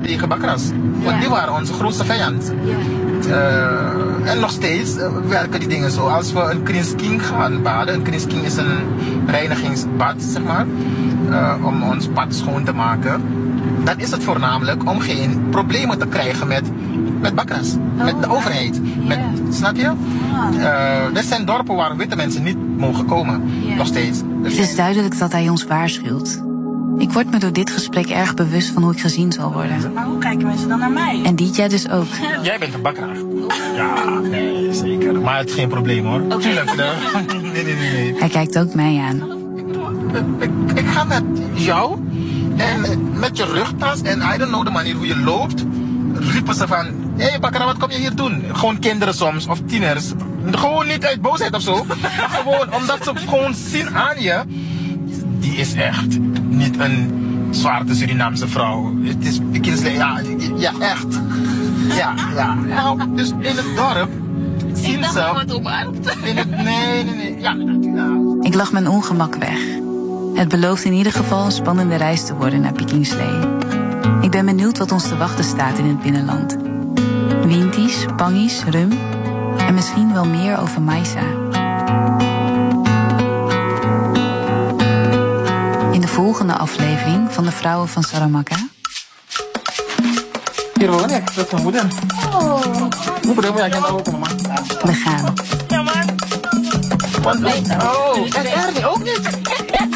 tegen Bakras. Want die waren onze grootste vijand. En nog steeds werken die dingen zo. Als we een Krinsking gaan baden. Een Krinsking is een reinigingsbad, zeg maar. Om ons pad schoon te maken. Dan is het voornamelijk om geen problemen te krijgen met Bakras. Met de overheid. Snap je? Er zijn dorpen waar witte mensen niet mogen komen. Nog steeds. Het is duidelijk dat hij ons waarschuwt. Ik word me door dit gesprek erg bewust van hoe ik gezien zal worden. Maar hoe kijken mensen dan naar mij? En Dietja dus ook. Jij bent een bakker. Ja, nee, zeker. Maar het is geen probleem hoor. Tuurlijk. Nee. Hij kijkt ook mij aan. Ik ga met jou en met je rugtas en I don't know de manier hoe je loopt. Riepen ze van, hé bakker, wat kom je hier doen? Gewoon kinderen soms, of tieners. Gewoon niet uit boosheid of zo. Maar gewoon omdat ze gewoon zien aan je. Die is echt niet een zwarte Surinaamse vrouw. Het is ja, echt. Ja. Nou, dus in het dorp zien ze... Nee. Ja. Ik lach mijn ongemak weg. Het belooft in ieder geval een spannende reis te worden naar Pikkingslee. Ik ben benieuwd wat ons te wachten staat in het binnenland. Winties, pangies, rum en misschien wel meer over Maisa. In de volgende aflevering van de Vrouwen van Saramacca. Hier woon ik, dat is mijn moeder. Hoe bedoel je, jij ook, mama? We gaan. Ja, man. En Ernie ook niet.